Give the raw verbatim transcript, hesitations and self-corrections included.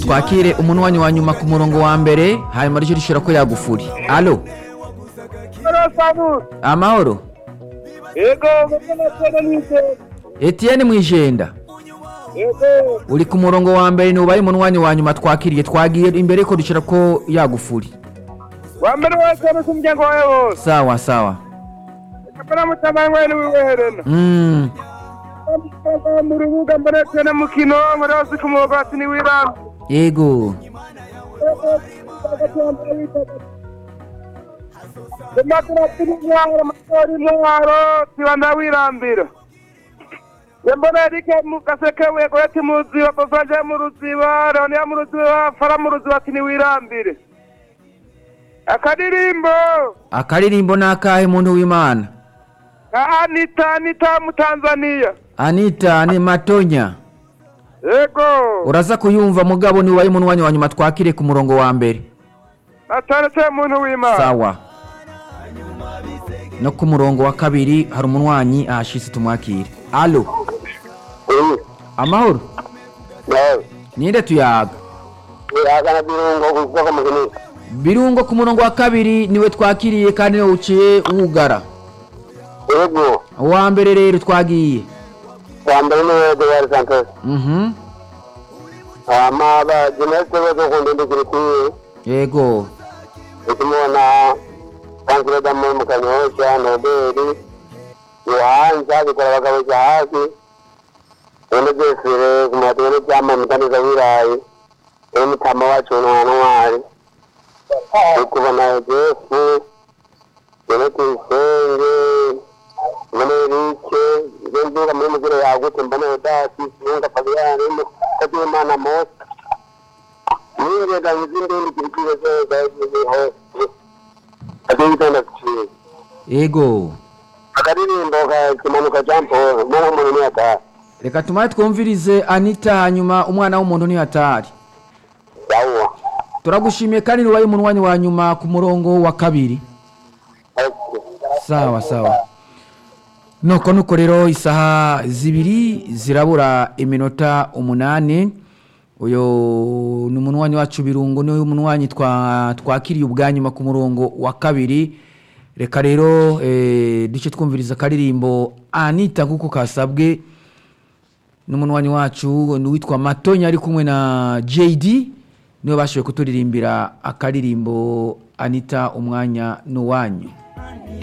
twakire umunwanyi wa nyuma ku murongo wa mbere hanyuma ryo rishira ko yagufuri. Allo. Amahoro. Yego, mwana nise. Etienne Mwijenda. Yego. Uri ku murongo wa mbere ni ubaye umunwanyi wa nyuma twakiriye twagiye imbere ko rishira ko yagufuri. Wa mbere wese mu muryango wawe wose. Sawa sawa. Kapana mutamangwe ni wiherena. Mm. Mu rubuga mbere tena mukino murazi ku mugati ni wiramba. Yego. Demakura tininyara matori mwaro tiwanda wirambira. Yembona rike mukaseke wego yati muziba bazaje mu ruziba roni ya mu ruziba fara mu ruziba tini wirambire. Akadirimbo. Akaririmbo nakahe muntu w'Imana? Anita Anita mu Tanzania. Anita ni Matonya. Yego. Uraza kuyumva mugabo ni wayi munwanyi wa nyuma twakire ku murongo wa mbere. Ataretse muntu w'Imana. Sawa. No ku murongo wa kabiri hari umunwanyi ahashitse tumwakire. Allo. Eh. Amahoro. Yeah. Ninde tuyaga? Yaga na birungo kuko mugeni. Birungo ku murongo wa kabiri niwe twakiriye kandi no uciye ugara. Yego. Wa mbere rero twagiye. Wa mbere ni Edward Santos. Mhm. Ama ba jenete wezo kundi kiriki. Yego. Utumona kankire da mu mukanyosha no beri. Yohanza bikora bagabo cyahasi. Ene gesire kumatene cyama mutaniza wirayi. Ene tama wacu n'wana wari. Ukubona Yesu. Ene kusenge. Mane rike ndenduka muri mugire yagute mbona dati singa pagiyane mu kati mana mos. Niye da izindi kirikire zo da ho. Ati tanda chi. Yego. Akaririmbo ka kimanuka jampo mwana munini ata. Reka tumaye twumvirize Anita hanyuma umwana w'umuntu ni hatari. Yawa. Turagushimiye kandi ni wayi munwanyi wa nyuma ku murongo wa kabiri. Sawa sawa. Nuko nuko rero isaha zibiri zirabura iminota umunane. Uyo ni umunwanyi wacu Birungo ni umunwanyi twa twakiriye ubwanyuma ku murongo wa kabiri. Reka rero eh duce twumviriza karirimbo Anita kuko kasabwe n'umunwanyi wacu ni witwa Matonya ari kumwe na J D niwe bashoboye kuturirimbira akaririmbo Anita umwanya n'uwanyu.